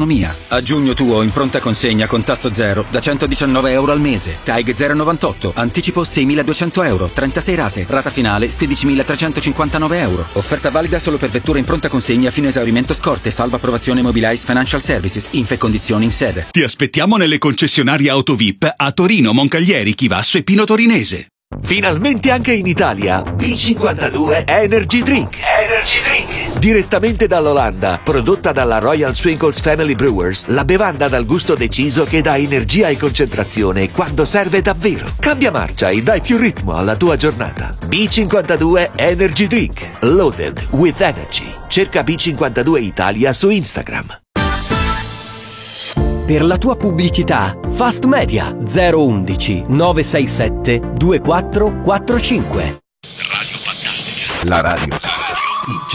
autonomia. A giugno tuo in pronta consegna con tasso zero da €119 al mese. TAG 098, anticipo €6.200, 36 rate, rata finale €16.359. Offerta valida solo per vetture in pronta consegna fino a esaurimento scorte, salvo approvazione Mobilize Financial Services, info e condizioni in sede. Ti aspettiamo nelle concessionarie Auto VIP a Torino, Moncaglieri, Chivasso e Pino Torinese. Finalmente anche in Italia, B52 Energy Drink. Energy Drink. Direttamente dall'Olanda, prodotta dalla Royal Swinkles Family Brewers, la bevanda dal gusto deciso che dà energia e concentrazione quando serve davvero. Cambia marcia e dai più ritmo alla tua giornata. B52 Energy Drink. Loaded with energy. Cerca B52 Italia su Instagram. Per la tua pubblicità, Fast Media 011 967 2445. Radio Fantastica. La radio in